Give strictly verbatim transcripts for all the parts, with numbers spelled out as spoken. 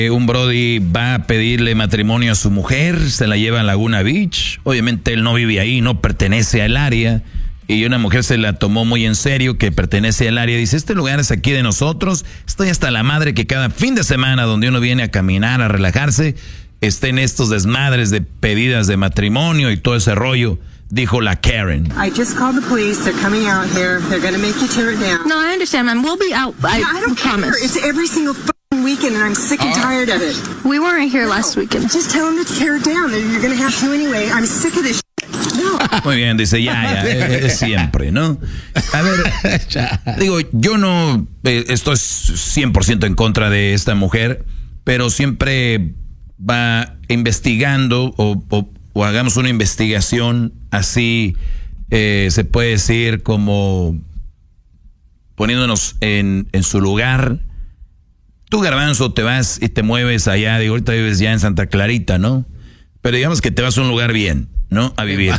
Un brody va a pedirle matrimonio a su mujer, se la lleva a Laguna Beach. Obviamente él no vive ahí, no pertenece al área. Y una mujer se la tomó muy en serio, que pertenece al área. Dice, este lugar es aquí de nosotros. Estoy hasta la madre que cada fin de semana donde uno viene a caminar, a relajarse, estén estos desmadres de pedidas de matrimonio y todo ese rollo. Dijo la Karen. I just called the police. They're coming out here. They're going to make you tear it down. No, I understand, ma'am. We'll be out. I, yeah, I don't promise. care. It's every single f***ing weekend, and I'm sick and tired of it. We weren't here last weekend. Just tell them to tear it down. You're going to have to anyway. I'm sick of this shit. No. Muy bien, dice, ya, ya, es, es siempre, ¿no? A ver, digo, yo no eh, estoy cien por ciento en contra de esta mujer, pero siempre va investigando o, o, o hagamos una investigación así, eh, se puede decir como poniéndonos en, en su lugar. Tú, Garbanzo, te vas y te mueves allá, digo, ahorita vives ya en Santa Clarita, ¿no? Pero digamos que te vas a un lugar bien, ¿no? A vivir.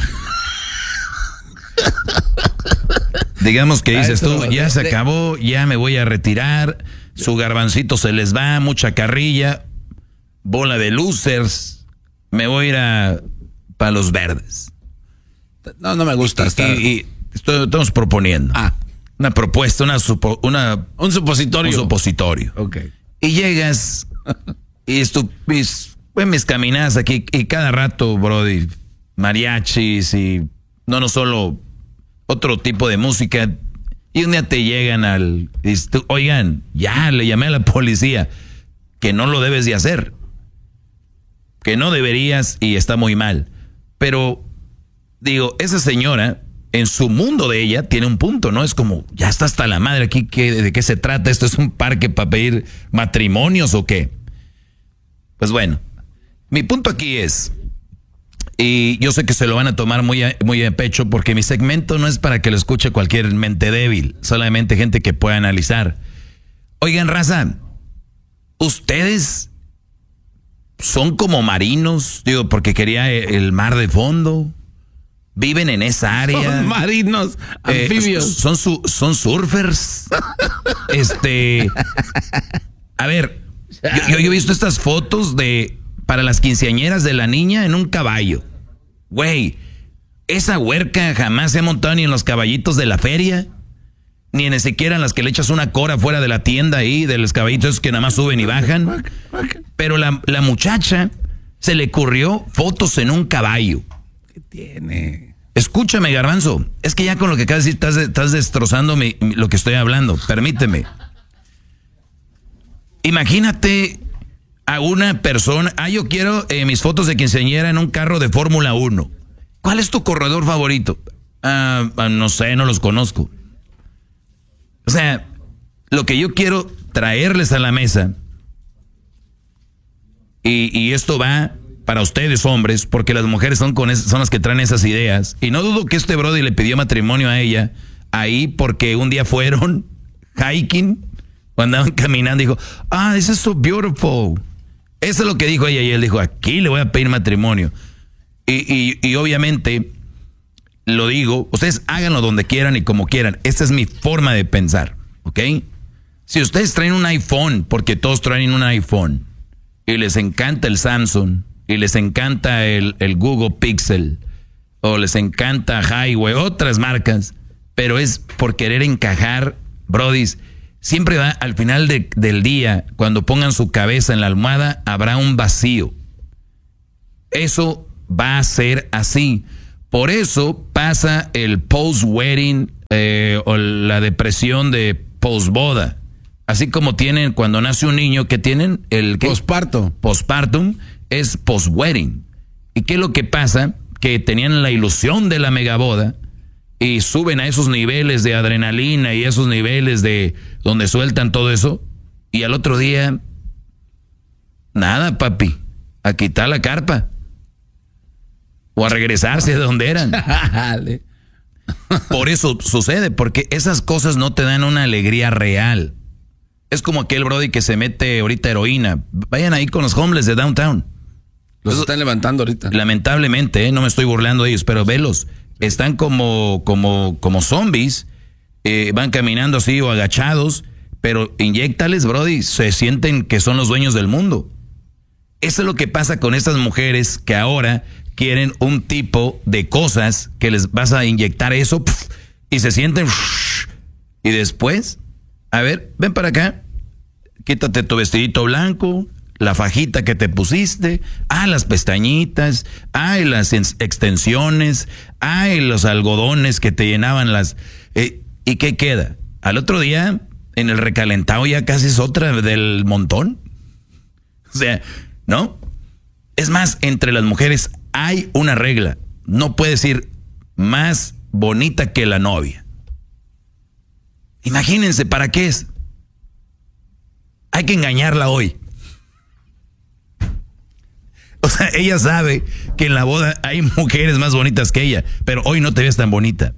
Digamos que dices tú, ya se acabó, ya me voy a retirar, su garbancito se les va, mucha carrilla, bola de losers, me voy a ir a Palos Verdes. No, no me gusta. Y, y, y estoy, estamos proponiendo ah. una propuesta, una, supo, una un supositorio. Un supositorio. Okay. Y llegas y estu, mis, pues, mis caminadas aquí y cada rato, brody, mariachis y no, no solo otro tipo de música. Y un día te llegan al... Oigan, ya le llamé a la policía. Que no lo debes de hacer. Que no deberías y está muy mal. Pero, digo, esa señora, en su mundo de ella, tiene un punto, ¿no? Es como, ya está hasta la madre aquí. ¿qué, ¿De qué se trata? ¿Esto es un parque para pedir matrimonios o qué? Pues bueno, mi punto aquí es... Y yo sé que se lo van a tomar muy a, muy a pecho porque mi segmento no es para que lo escuche cualquier mente débil, solamente gente que pueda analizar. Oigan, raza, ustedes son como marinos, digo, porque quería el mar de fondo, viven en esa área. Son marinos, anfibios. Eh, son, su, son surfers. este, a ver, yo, yo he visto estas fotos de... para las quinceañeras de la niña en un caballo. Güey, esa huerca jamás se ha montado ni en los caballitos de la feria, ni en siquiera en las que le echas una cora fuera de la tienda ahí, de los caballitos que nada más suben y bajan. Pero la, la muchacha se le ocurrió fotos en un caballo. ¿Qué tiene? Escúchame, Garbanzo, es que ya con lo que acabas de decir estás, estás destrozando mi, mi, lo que estoy hablando. Permíteme. Imagínate... a una persona, ah, yo quiero eh, mis fotos de quinceañera en un carro de Fórmula uno. ¿Cuál es tu corredor favorito? Ah, no sé, no los conozco. O sea, lo que yo quiero traerles a la mesa, y, y esto va para ustedes hombres, porque las mujeres son, con es, son las que traen esas ideas, y no dudo que este brody le pidió matrimonio a ella, ahí porque un día fueron hiking, o andaban caminando, y dijo, ah, this is so beautiful. Eso es lo que dijo ella y él dijo, aquí le voy a pedir matrimonio. Y, y, y obviamente, lo digo, ustedes háganlo donde quieran y como quieran. Esta es mi forma de pensar, ¿ok? Si ustedes traen un iPhone, porque todos traen un iPhone, y les encanta el Samsung, y les encanta el, el Google Pixel, o les encanta Highway, otras marcas, pero es por querer encajar, brodis. Siempre va al final de, del día, cuando pongan su cabeza en la almohada, habrá un vacío. Eso va a ser así. Por eso pasa el post-wedding eh, o la depresión de post-boda. Así como tienen cuando nace un niño que tienen el... Posparto. Postpartum es post-wedding. ¿Y qué es lo que pasa? Que tenían la ilusión de la megaboda y suben a esos niveles de adrenalina y esos niveles de donde sueltan todo eso, y al otro día, nada, papi, a quitar la carpa, o a regresarse de donde eran. Por eso sucede, porque esas cosas no te dan una alegría real. Es como aquel brody que se mete ahorita heroína. Vayan ahí con los homeless de downtown. Los están levantando ahorita. Lamentablemente, ¿eh? No me estoy burlando de ellos, pero velos. Están como, como, como zombies, eh, van caminando así o agachados, pero inyéctales, brody, se sienten que son los dueños del mundo. Eso es lo que pasa con estas mujeres que ahora quieren un tipo de cosas que les vas a inyectar eso pf, y se sienten pf, y después, a ver, ven para acá, quítate tu vestidito blanco, la fajita que te pusiste, ah, las pestañitas, ah, las extensiones, ah, los algodones que te llenaban las... Eh, ¿Y qué queda? Al otro día, en el recalentado ya casi es otra del montón. O sea, ¿no? Es más, entre las mujeres hay una regla. No puedes ir más bonita que la novia. Imagínense, ¿para qué es? Hay que engañarla hoy. O sea, ella sabe que en la boda hay mujeres más bonitas que ella, pero hoy no te ves tan bonita.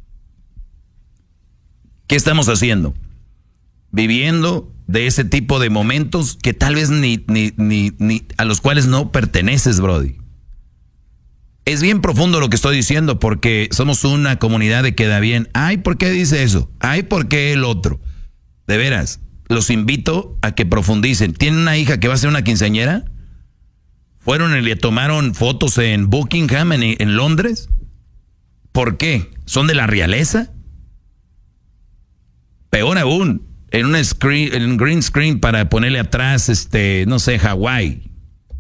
¿Qué estamos haciendo? Viviendo de ese tipo de momentos que tal vez ni, ni, ni, ni a los cuales no perteneces, brody. Es bien profundo lo que estoy diciendo porque somos una comunidad de queda bien. Ay, ¿por qué dice eso? Ay, ¿por qué el otro? De veras, los invito a que profundicen. ¿Tienen una hija que va a ser una quinceañera? ¿Fueron y le tomaron fotos en Buckingham, en, en Londres? ¿Por qué? ¿Son de la realeza? Peor aún, en un screen, en un green screen para ponerle atrás, este, no sé, Hawái.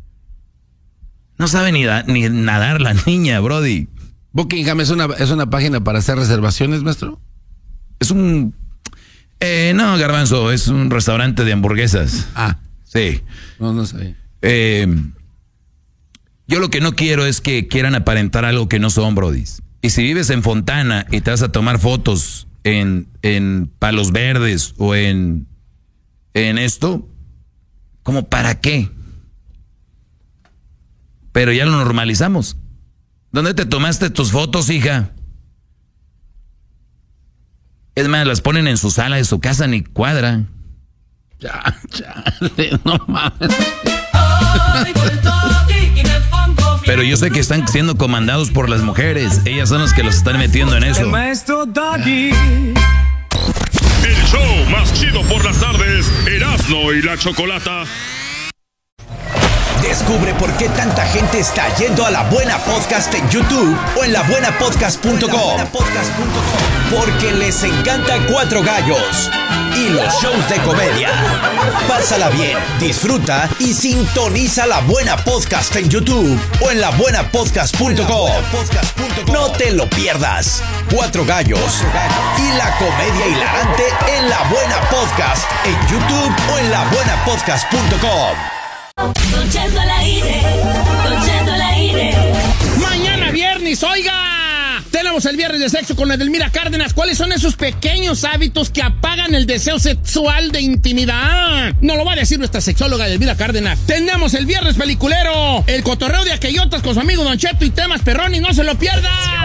No sabe ni, da, ni nadar la niña, brody. Buckingham es una, es una página para hacer reservaciones, maestro. Es un... Eh, no, Garbanzo, es un restaurante de hamburguesas. Ah. Sí. No, no sabía. Eh, yo lo que no quiero es que quieran aparentar algo que no son, brodis. Y si vives en Fontana y te vas a tomar fotos en, en Palos Verdes o en, en esto, ¿cómo para qué? Pero ya lo normalizamos. ¿Dónde te tomaste tus fotos, hija? Es más, las ponen en su sala de su casa, ni cuadra. Ya, ya, no mames. Pero yo sé que están siendo comandados por las mujeres. Ellas son las que los están metiendo en eso. El maestro Doggy. El show más chido por las tardes, Erasmo y la Chocolata. Descubre por qué tanta gente está yendo a La Buena Podcast en YouTube o en la buena podcast punto com. Porque les encanta Cuatro Gallos y los shows de comedia. Pásala bien, disfruta y sintoniza La Buena Podcast en YouTube o en la buena podcast punto com. No te lo pierdas. Cuatro Gallos y la comedia hilarante en La Buena Podcast en YouTube o en la buena podcast punto com. Don Cheto al aire, Don Cheto al aire. Mañana viernes, oiga, tenemos el viernes de sexo con Edelmira Cárdenas. ¿Cuáles son esos pequeños hábitos que apagan el deseo sexual de intimidad? Nos lo va a decir nuestra sexóloga Edelmira Cárdenas. Tenemos el viernes peliculero, el cotorreo de aquellotas con su amigo Don Cheto y temas perrones, no se lo pierda.